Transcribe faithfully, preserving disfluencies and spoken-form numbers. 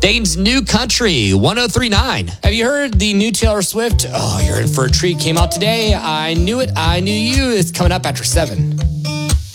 Dane's New Country, one oh three point nine. Have you heard the new Taylor Swift? Oh, you're in for a treat. Came out today. I Knew It, I Knew You. It's coming up after seven.